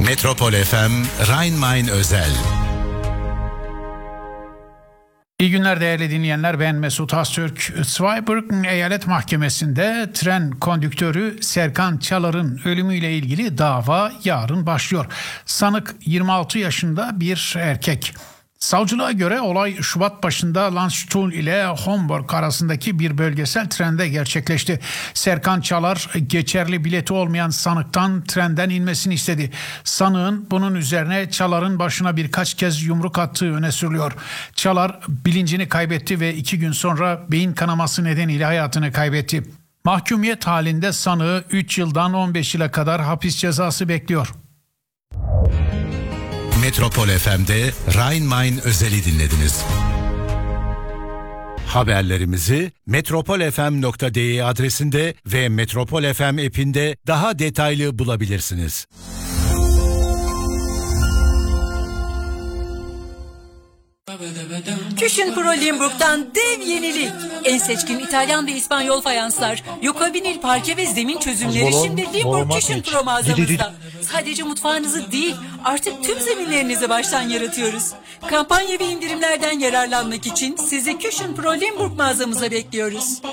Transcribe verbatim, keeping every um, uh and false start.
Metropol F M Rhein-Main özel. İyi günler değerli dinleyenler, ben Mesut Öztürk. Zweibrücken Eyalet Mahkemesi'nde tren kondüktörü Serkan Çalar'ın ölümüyle ilgili dava yarın başlıyor. Sanık yirmi altı yaşında bir erkek. Savcılığa göre olay Şubat başında Landstuhl ile Homburg arasındaki bir bölgesel trende gerçekleşti. Serkan Çalar geçerli bileti olmayan sanıktan trenden inmesini istedi. Sanığın bunun üzerine Çalar'ın başına birkaç kez yumruk attığı öne sürülüyor. Çalar bilincini kaybetti ve iki gün sonra beyin kanaması nedeniyle hayatını kaybetti. Mahkumiyet halinde sanığı üç yıldan on beş yıla kadar hapis cezası bekliyor. Metropol F M'de Rhein-Main özeli dinlediniz. Haberlerimizi metropol f m nokta d e adresinde ve Metropol F M app'inde daha detaylı bulabilirsiniz. Küchenpro Limburg'dan dev yenilik. En seçkin İtalyan ve İspanyol fayanslar, Yoka vinil parke ve zemin çözümleri şimdi Limburg Küchenpro mağazamızda. Sadece mutfağınızı değil, artık tüm zeminlerinizi baştan yaratıyoruz. Kampanya ve indirimlerden yararlanmak için sizi Küchenpro Limburg mağazamıza bekliyoruz.